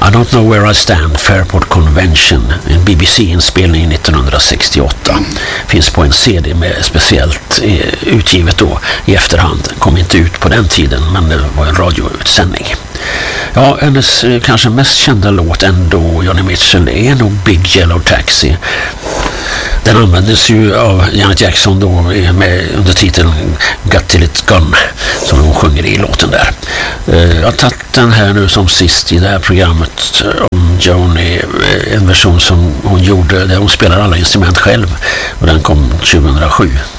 I Don't Know Where I Stand, Fairport Convention, en BBC-inspelning 1968. Finns på en CD med speciellt utgivet då i efterhand. Kom inte ut på den tiden, men det var en radioutsändning. Ja, hennes kanske mest kända låt ändå, Joni Mitchell, är nog Big Yellow Taxi. Den användes ju av Janet Jackson då med under titeln Got Till It's Gone, som hon sjunger i låten där. Jag har tagit den här nu som sist i det här programmet om Joni, en version som hon gjorde där hon spelar alla instrument själv, och den kom 2007.